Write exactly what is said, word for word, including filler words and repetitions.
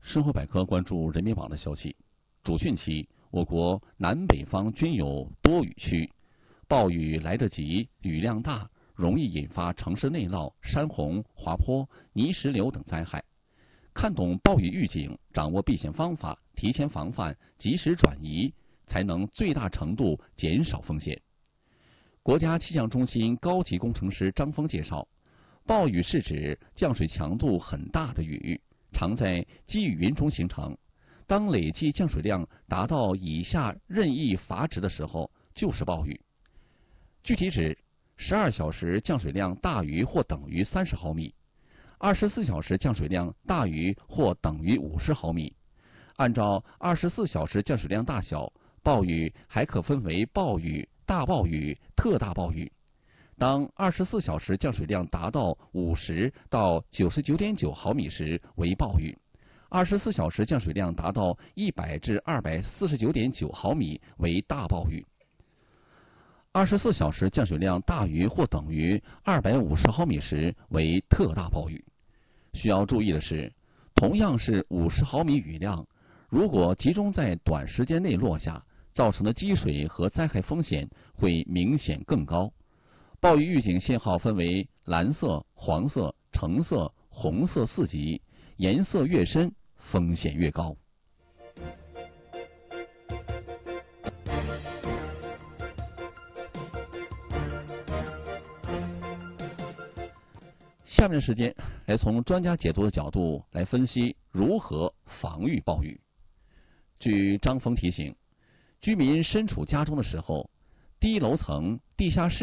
生活百科关注人民网的消息，主汛期，我国南北方均有多雨区，暴雨来得急，雨量大，容易引发城市内涝、山洪、滑坡、泥石流等灾害。看懂暴雨预警，掌握避险方法，提前防范，及时转移，才能最大程度减少风险。国家气象中心高级工程师张峰介绍，暴雨是指降水强度很大的雨，常在积雨云中形成。当累计降水量达到以下任意阀值的时候，就是暴雨。具体指十二小时降水量大于或等于三十毫米，二十四小时降水量大于或等于五十毫米。按照二十四小时降水量大小，暴雨还可分为暴雨、大暴雨、特大暴雨。当二十四小时降水量达到五十到九十九点九毫米时为暴雨，二十四小时降水量达到一百至二百四十九点九毫米为大暴雨。二十四小时降水量大于或等于二百五十毫米时为特大暴雨。需要注意的是，同样是五十毫米雨量，如果集中在短时间内落下，造成的积水和灾害风险会明显更高。暴雨预警信号分为蓝色、黄色、橙色、红色四级，颜色越深，风险越高。下面的时间来从专家解读的角度来分析如何防御暴雨。据张峰提醒，居民身处家中的时候，低楼层、地下室